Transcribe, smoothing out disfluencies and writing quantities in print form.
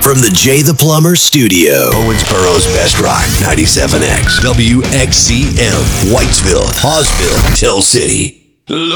from the Jay the Plumber studio. Owensboro's Best Rock, 97X, WXCM, Whitesville, Hawesville, Hill City.